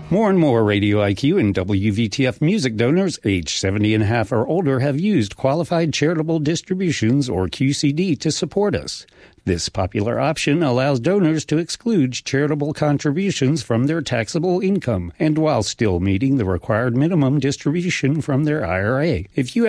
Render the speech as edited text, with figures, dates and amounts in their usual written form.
More and more Radio IQ and WVTF music donors aged 70 and a half or older have used Qualified Charitable Distributions, or QCD, to support us. This popular option allows donors to exclude charitable contributions from their taxable income, and while still meeting the required minimum distribution from their IRA. If you